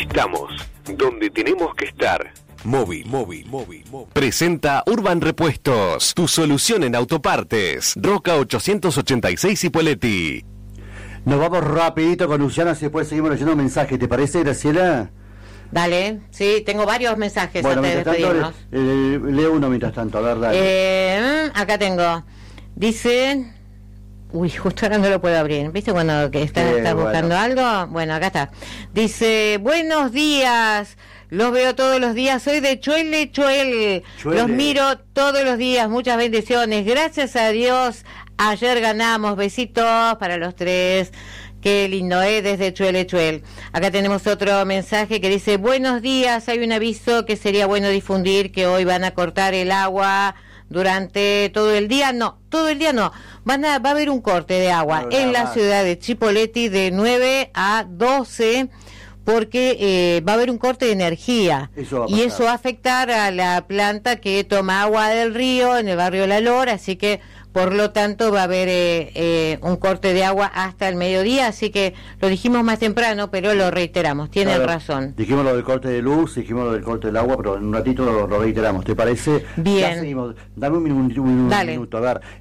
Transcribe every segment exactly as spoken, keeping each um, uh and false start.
Estamos donde tenemos que estar. Móvil, móvil, móvil, móvil. Presenta Urban Repuestos, tu solución en autopartes. Roca ochocientos ochenta y seis Ipoleti. Nos vamos rapidito con Luciana, si después seguimos leyendo mensajes. ¿Te parece, Graciela? Dale, sí, tengo varios mensajes bueno, antes de tanto, despedirnos. Eh, leo uno mientras tanto, a ver, dale. Eh, acá tengo. Dice... Uy, justo ahora no lo puedo abrir. ¿Viste cuando que estás, Sí, estás bueno. buscando algo? Bueno, acá está. Dice, buenos días. Los veo todos los días. Soy de Chuele, Chuel. Chuele. Los miro todos los días. Muchas bendiciones. Gracias a Dios. Ayer ganamos. Besitos para los tres. Qué lindo, ¿eh? Desde Chuele, Chuel. Acá tenemos otro mensaje que dice, buenos días. Hay un aviso que sería bueno difundir, que hoy van a cortar el agua durante todo el día. No, todo el día no. Van a, va a haber un corte de agua No, en la más. ciudad de Chipoleti de nueve a doce, porque eh, va a haber un corte de energía. Eso va a y pasar. eso va a afectar a la planta que toma agua del río en el barrio La Lora, así que por lo tanto va a haber eh, eh, un corte de agua hasta el mediodía, así que lo dijimos más temprano, pero lo reiteramos, tienen A ver, razón. Dijimos lo del corte de luz, dijimos lo del corte del agua, pero en un ratito lo, lo reiteramos. ¿Te parece? Bien. Ya seguimos. Dame un, minu- un Dale. minuto. A ver,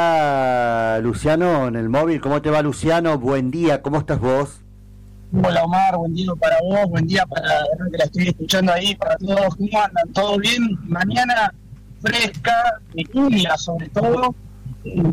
está Luciano en el móvil. ¿Cómo te va, Luciano? Buen día. ¿Cómo estás vos? Hola Omar, buen día para vos, buen día para la que la estoy escuchando ahí, para todos. ¿Cómo andan? ¿Todo bien? Mañana fresca, de lluvia sobre todo, eh,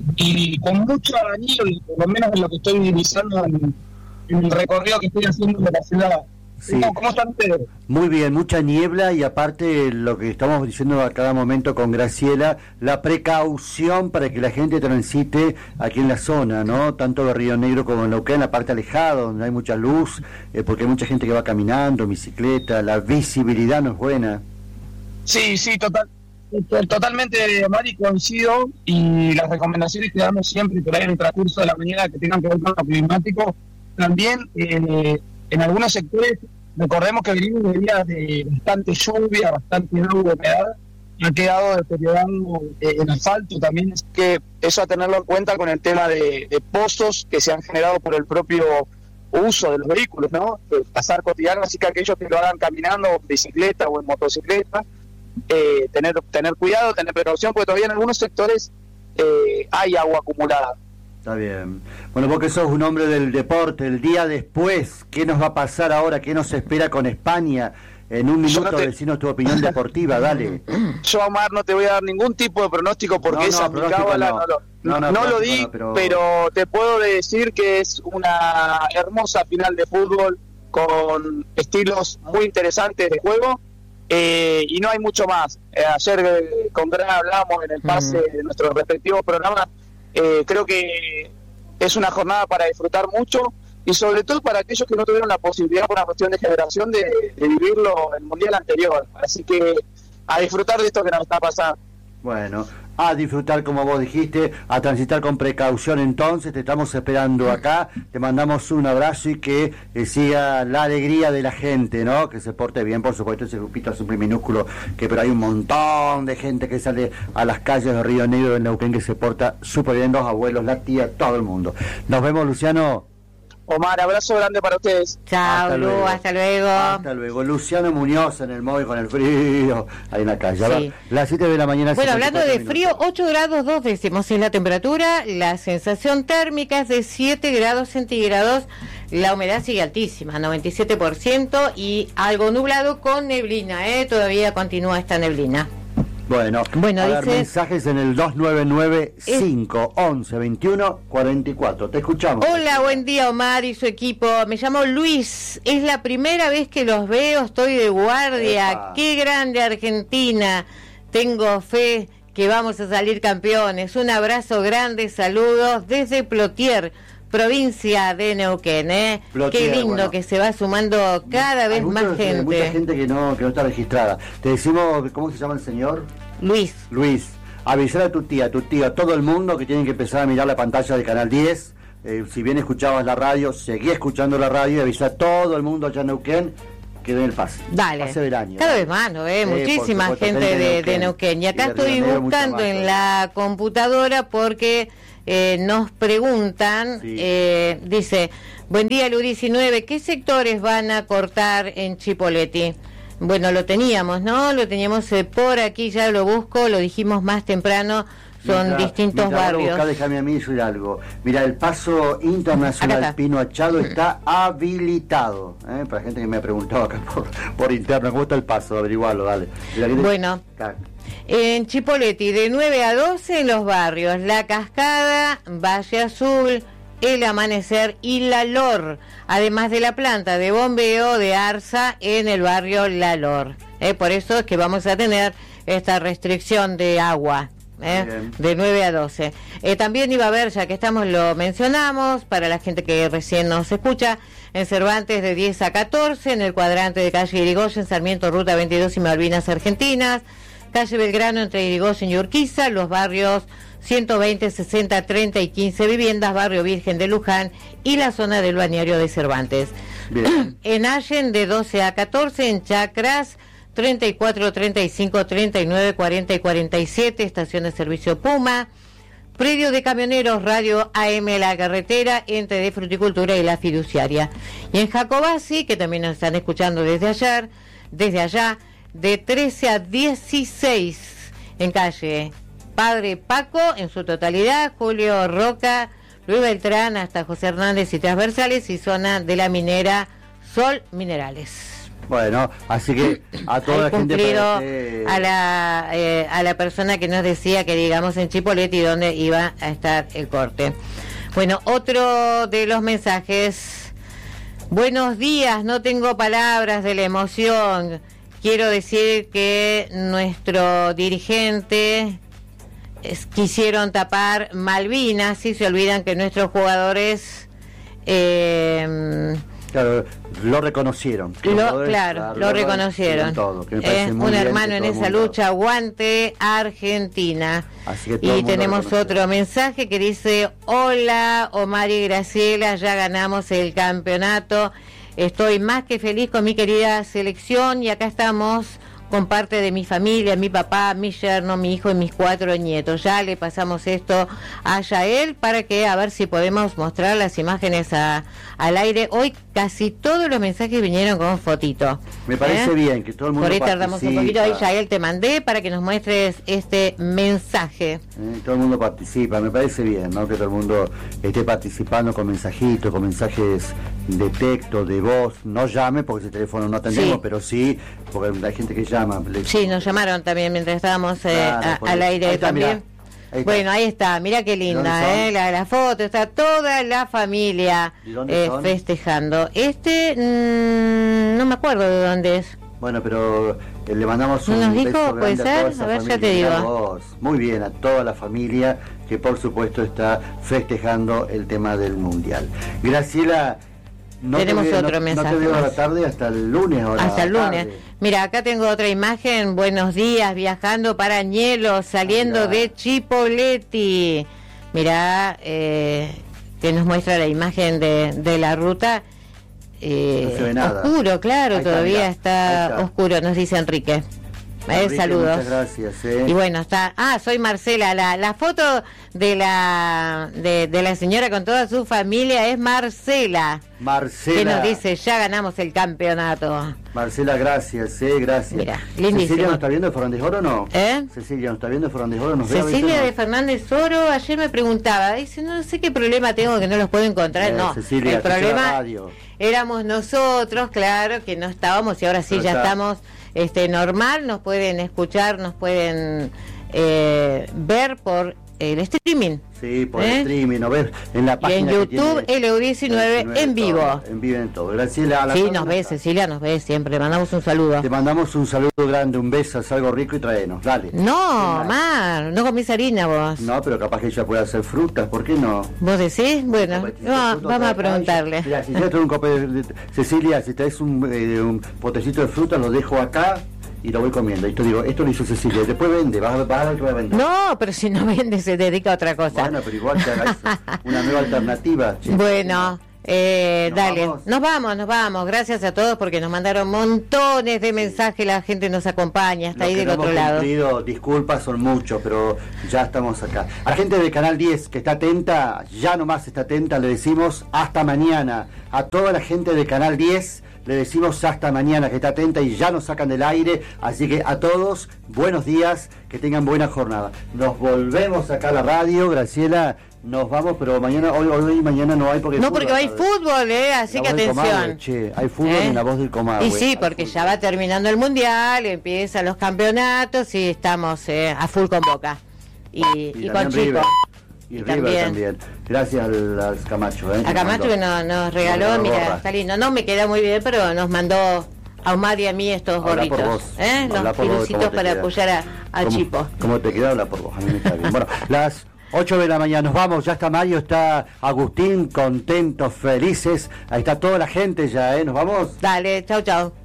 y con mucho abanico, por lo menos en lo que estoy divisando en, en el recorrido que estoy haciendo de la ciudad. Sí. ¿Cómo, ¿Cómo están ustedes? Muy bien, mucha niebla y aparte lo que estamos diciendo a cada momento con Graciela, la precaución para que la gente transite aquí en la zona, ¿no? Tanto de Río Negro como en Neuquén, en la parte alejada, donde hay mucha luz, eh, porque hay mucha gente que va caminando, en bicicleta, la visibilidad no es buena. Sí, sí, total, to- totalmente, Omar, y coincido, y las recomendaciones que damos siempre por ahí en el transcurso de la mañana que tengan que ver con lo climático, también eh, en algunos sectores, recordemos que venimos de días de bastante lluvia, bastante agua, humedad, ha quedado deteriorando eh, el asfalto también, es que eso a tenerlo en cuenta con el tema de, de pozos que se han generado por el propio uso de los vehículos, ¿no? El pasar cotidiano, así que aquellos que lo hagan caminando, en bicicleta o en motocicleta, eh, tener tener cuidado, tener precaución, porque todavía en algunos sectores eh, hay agua acumulada. Está bien. Bueno, vos que sos un hombre del deporte, el día después, ¿qué nos va a pasar ahora? ¿Qué nos espera con España? En un Yo minuto, no te- decinos tu opinión deportiva, dale. Yo, Omar, no te voy a dar ningún tipo de pronóstico porque No, no, esa es mi pronóstico cábala, no. no, lo, No, no, no lo pronóstico di, no, pero- pero... te puedo decir que es una hermosa final de fútbol con estilos muy interesantes de juego, eh, y no hay mucho más. Eh, ayer eh, con Gran hablamos en el pase Mm. de nuestros respectivos programas, eh, creo que es una jornada para disfrutar mucho, y sobre todo para aquellos que no tuvieron la posibilidad por una cuestión de generación de, de vivirlo el mundial anterior. Así que a disfrutar de esto que nos está pasando. Bueno, a disfrutar como vos dijiste, a transitar con precaución entonces, te estamos esperando acá, te mandamos un abrazo y que eh, siga la alegría de la gente, ¿no? Que se porte bien, por supuesto, ese grupito es muy minúsculo, que pero hay un montón de gente que sale a las calles de Río Negro, de Neuquén, que se porta súper bien, los abuelos, la tía, todo el mundo. Nos vemos, Luciano. Omar, abrazo grande para ustedes. Chao, Hasta Lu, luego. hasta luego. Hasta luego. Luciano Muñoz en el móvil con el frío, ahí en la calle. A ver, Sí. las siete de la mañana. Bueno, hablando de cincuenta y cuatro frío, ocho grados dos décimos es la temperatura, la sensación térmica es de siete grados centígrados, la humedad sigue altísima, noventa y siete por ciento, y algo nublado con neblina, ¿eh? Todavía continúa esta neblina. Bueno, Bueno, a ver, dice- mensajes en el dos nueve nueve, cinco once, veintiuno, cuarenta y cuatro. Te escuchamos. Hola, buen día Omar y su equipo, me llamo Luis, es la primera vez que los veo, estoy de guardia, Epa. qué grande Argentina, tengo fe que vamos a salir campeones, un abrazo grande, saludos desde Plotier, provincia de Neuquén, ¿eh? Plotier, Qué lindo bueno. que se va sumando cada vez Hay más muchos- gente. Mucha gente que no, que no está registrada. Te decimos, ¿cómo se llama el señor? Luis, Luis, avisar a tu tía, a tu tía, a todo el mundo que tienen que empezar a mirar la pantalla de Canal diez. Eh, si bien escuchabas la radio, seguí escuchando la radio y avisar a todo el mundo allá en Neuquén que den el pase. dale, Pase del año. cada ¿no? vez más, ¿no? ¿Eh? Sí, Muchísima por supuesto, gente de, de Neuquén. Y acá Y de Río estoy Negro mucho buscando más, en ¿no? la computadora porque eh, nos preguntan, Sí. eh, dice, Buen día, L U diecinueve. ¿Qué sectores van a cortar en Chipoleti? Bueno, lo teníamos, ¿no? Lo teníamos eh, por aquí, ya lo busco, lo dijimos más temprano, son mientras, distintos mientras barrios. Buscar, déjame a mí decir algo. Mira, el paso internacional Pino Achado está habilitado. ¿eh? Para la gente que me ha preguntado acá por, por interno, ¿cómo está el paso? Averiguarlo, dale. Bueno, en Chipoleti, de nueve a doce en los barrios La Cascada, Valle Azul, El Amanecer y La Lor, además de la planta de bombeo de Arza en el barrio La Lor. ¿eh? Por eso es que vamos a tener esta restricción de agua. ¿eh? De nueve a doce. Eh, también iba a haber, ya que estamos, lo mencionamos, para la gente que recién nos escucha, en Cervantes de diez a catorce, en el cuadrante de calle Irigoyen, Sarmiento, Ruta veintidós y Malvinas Argentinas, calle Belgrano entre Irigoyen y Urquiza, los barrios ciento veinte, sesenta, treinta y quince viviendas, barrio Virgen de Luján y la zona del balneario de Cervantes. En Allen de doce a catorce, en Chacras treinta y cuatro, treinta y cinco, treinta y nueve, cuarenta y cuarenta y siete, estación de servicio Puma, predio de camioneros, radio A M La Carretera, entre de Fruticultura y La Fiduciaria. Y en Jacobasi, que también nos están escuchando desde ayer, desde allá, de trece a dieciséis, en calle Padre Paco, en su totalidad, Julio Roca, Luis Beltrán, hasta José Hernández y Transversales, y zona de la minera Sol Minerales. Bueno, así que a toda la gente parece... a la eh, a la persona que nos decía que digamos en Chipoleti dónde iba a estar el corte. Bueno, otro de los mensajes. Buenos días, no tengo palabras de la emoción. Quiero decir que nuestro dirigente es, quisieron tapar Malvinas y se olvidan que nuestros jugadores eh, claro, lo reconocieron. Lo, claro, claro, lo reconocieron. Todo, eh, un hermano en esa mundo... lucha, aguante Argentina. Así que y tenemos otro mensaje que dice: hola Omar y Graciela, ya ganamos el campeonato. Estoy más que feliz con mi querida selección y acá estamos con parte de mi familia, mi papá, mi yerno, mi hijo y mis cuatro nietos. Ya le pasamos esto a Yael para que a ver si podemos mostrar las imágenes a, al aire. Hoy casi todos los mensajes vinieron con fotito. Me parece ¿eh? bien que todo el mundo Por ahí participa. Tardamos un poquito. Ahí Yael te mandé para que nos muestres este mensaje. Eh, todo el mundo participa, me parece bien, ¿no? Que todo el mundo esté participando con mensajitos, con mensajes de texto, de voz. No llame porque ese teléfono no atendemos, sí. Pero sí, porque hay gente que llama. Sí, nos llamaron también mientras estábamos eh, claro, a, al aire ahí está, también. Mirá, ahí bueno, ahí está, mira qué linda, eh, la, la foto, está toda la familia eh, festejando. Este, mmm, no me acuerdo de dónde es. Bueno, pero eh, le mandamos un ¿Nos beso dijo? grande ¿Puede a toda ser? esa A ver, familia. ya te digo. Muy bien, a toda la familia que por supuesto está festejando el tema del Mundial. Graciela, no tenemos te veo, otro no, mensaje. No te veo a la tarde hasta el lunes. Ahora hasta el lunes. Tarde. Mira, acá tengo otra imagen. Buenos días, viajando para Añelo, saliendo Mirá. de Chipoleti. Mirá, eh, que nos muestra la imagen de, de la ruta. Eh, no se ve nada. Oscuro, claro, está, todavía mirá. está, está oscuro, nos dice Enrique. Enrique, eh, saludos. Muchas gracias. Eh. Y bueno, está. Ah, soy Marcela. La, la foto de la de, de la señora con toda su familia es Marcela. Marcela. Que nos dice, ya ganamos el campeonato. Marcela, gracias, eh, gracias. Mira, lindísimo. ¿Cecilia nos está viendo de Fernández Oro o no? ¿Eh? Cecilia nos está viendo de Fernández Oro, nos Cecilia ve, de Fernández Oro, ayer me preguntaba, dice, no sé qué problema tengo que no los puedo encontrar. Eh, no, Cecilia, el problema éramos nosotros, claro, que no estábamos y ahora sí Pero ya está. estamos este normal, nos pueden escuchar, nos pueden eh, ver por el streaming. Sí, por ¿Eh? el streaming, ¿no ves? En la página y en YouTube, L U diecinueve en vivo. Todo, en vivo en todo. Graciela. Sí, nos ve, Cecilia nos ve siempre. Le mandamos un saludo. Te mandamos un saludo grande, un beso, haz algo rico y traenos. Dale. No, Mar, no comís harina vos. No, pero capaz que ella puede hacer frutas, ¿por qué no? ¿Vos decís? Bueno, no, vamos a preguntarle. Mira, si traes un copo de, Cecilia, si traes un, eh, un potecito de fruta, lo dejo acá y lo voy comiendo. Y te digo, esto lo hizo Cecilia, después vende, vas a, vas a ver que va a vender. No, pero si no vende se dedica a otra cosa. Bueno, pero igual te hagas una nueva alternativa. Che. Bueno, Eh, ¿Nos dale, vamos? nos vamos, nos vamos. Gracias a todos porque nos mandaron montones de mensajes. La gente nos acompaña hasta Los ahí que del no otro hemos lado. cumplido, disculpas, son muchos, pero ya estamos acá. A la gente de Canal diez que está atenta, ya nomás está atenta, le decimos hasta mañana. A toda la gente de Canal diez le decimos hasta mañana, que está atenta y ya nos sacan del aire. Así que a todos, buenos días, que tengan buena jornada. Nos volvemos acá a la radio, Graciela. Nos vamos, pero mañana, hoy, hoy y mañana no hay porque hay No, fútbol, porque hay ¿sabes? fútbol, ¿eh? Así La que voz del atención. Comahue, che, hay fútbol ¿Eh? en la voz del Comahue. Y sí, Hay porque fútbol. ya va terminando el mundial, empiezan los campeonatos y estamos eh, a full con Boca. Y, y, Y con también Chico. River. Y, Y River también. también. Gracias al, al Camacho. ¿eh? A Camacho que nos, nos regaló, Nos regaló mira, gorra. está lindo. No me queda muy bien, pero nos mandó a Omar y a mí estos Habla por gorritos. vos. ¿Eh? Habla Los por vos, pirucitos ¿cómo te para queda? apoyar a, a ¿Cómo- Chipo. ¿Cómo te queda? Habla por vos. A mí me está bien. Bueno, las ocho de la mañana nos vamos. Ya está Mario, está Agustín, contentos, felices. Ahí está toda la gente ya, ¿eh? Nos vamos. Dale, chau, chau.